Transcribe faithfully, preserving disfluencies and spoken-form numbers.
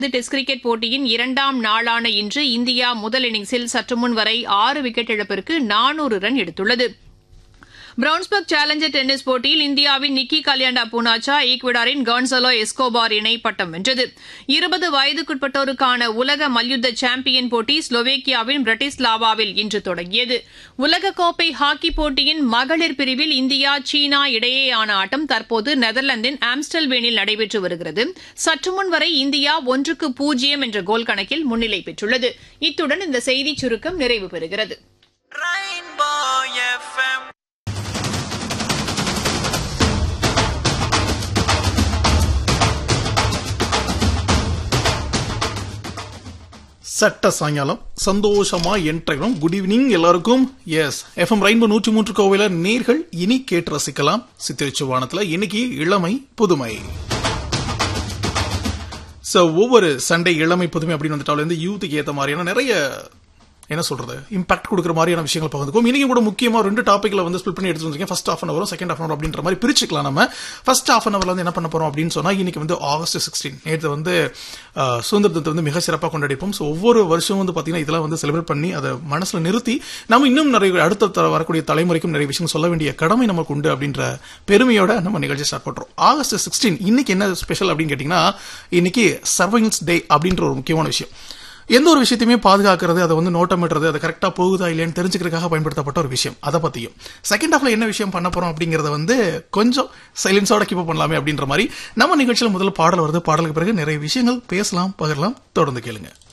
Test cricket போட்டியின் இரண்டாம் நாளான இன்று இந்தியா முதல் இன்னிங்ஸில் சற்றுமுன் வரை ஆறு விக்கெட் இழப்பிற்கு நானூறு ரன் எடுத்துள்ளது. பிரவுன்ஸ்பர்க் சேலஞ்சர் டென்னிஸ் போட்டியில் இந்தியாவின் நிக்கி கல்யாண்டா பூனாச்சா ஈக்வடாரின் கான்சலோ எஸ்கோபார் இணை பட்டம் வென்றது. இருபது வயதுக்குட்பட்டோருக்கான உலக மல்யுத்த சாம்பியன் போட்டி ஸ்லோவேக்கியாவின் பிரட்டிஸ்லாவாவில் இன்று தொடங்கியது. உலகக்கோப்பை ஹாக்கி போட்டியின் மகளிர் பிரிவில் இந்தியா சீனா இடையேயான ஆட்டம் தற்போது நெதர்லாந்தின் ஆம்ஸ்டல்வேனில் நடைபெற்று வருகிறது. சற்றுமுன் வரை இந்தியா ஒன்றுக்கு பூஜ்ஜியம் என்ற கோல் கணக்கில் முன்னிலை பெற்றுள்ளது. இத்துடன் இந்த செய்திச் சுருக்கம் நிறைவு பெறுகிறது. சட்ட சாயங்காலம் சந்தோஷமா என்ட்ரகும். குட் ஈவினிங் எல்லாருக்கும். எஸ் எஃப்எம் ரெயின்போ நூற்றி மூன்று கோவில நேர்கள் இனி கேட்டு ரசிக்கலாம். சித்திரிச்சு வானத்துல இன்னைக்கு இளமை புதுமை. சோ ஒவ்வொரு சண்டே இளமை புதுமை அப்படின்னு வந்துட்டால இருந்து யூத்துக்கு ஏற்ற மாதிரியான நிறைய என்ன சொல்றது இம்பாக்ட் கொடுக்குற மாதிரியான விஷயங்கள் பகிர்ந்துக்கும். இன்னைக்கு கூட முக்கியமா ரெண்டு டாபிக்ல வந்து ஸ்பிளிட் பண்ணி எடுத்து வந்திருக்கேன். ஃபர்ஸ்ட் ஹாஃப் அன் அவரும் செகண்ட் ஹாஃப் அன் அவர் அப்படின்ற மாதிரி பிரிச்சுக்கலாம். நம்ம ஃபர்ஸ்ட் ஹாஃப் அன் அவர்ல வந்து என்ன பண்ண போறோம் அப்படின்னு சொன்னா இன்னைக்கு வந்து ஆகஸ்ட் சிக்ஸ்டீன் நேற்று வந்து சுதந்திர தினத்தை வந்து மிக சிறப்பாக கொண்டாடிப்போம். ஸோ ஒவ்வொரு வருஷம் வந்து பாத்தீங்கன்னா இதெல்லாம் வந்து செலிப்ரேட் பண்ணி அதை மனசுல நிறுத்தி நம்ம இன்னும் நிறைய அடுத்த வரக்கூடிய தலைமுறைக்கும் நிறைய விஷயம் சொல்ல வேண்டிய கடமை நமக்கு உண்டு அப்படின்ற பெருமையோட நம்ம நிகழ்ச்சி ஸ்டார்ட் பண்றோம். ஆகஸ்ட் சிக்ஸ்டீன் இன்னைக்கு என்ன ஸ்பெஷல் அப்படின்னு கேட்டீங்கன்னா இன்னைக்கு சர்வைலன்ஸ் டே அப்படின்ற ஒரு முக்கியமான விஷயம். எந்த ஒரு விஷயத்தையுமே பாதுகாக்கிறது, அதை வந்து நோட்டமிடுறது, அது கரெக்டா போகுதா இல்லையான்னு தெரிஞ்சுக்கிறதுக்காக பயன்படுத்தப்பட்ட ஒரு விஷயம். அதை பத்தியும் செகண்ட் ஹாஃப்ல என்ன விஷயம் பண்ண போறோம் அப்படிங்கறத வந்து கொஞ்சம் சைலன்ஸோட கீப் பண்ணலாமே அப்படின்ற மாதிரி நம்ம நிகழ்ச்சியில முதல்ல பாடல் வருது. பாடலுக்கு பிறகு நிறைய விஷயங்கள் பேசலாம், பகிரலாம். தொடர்ந்து கேளுங்க.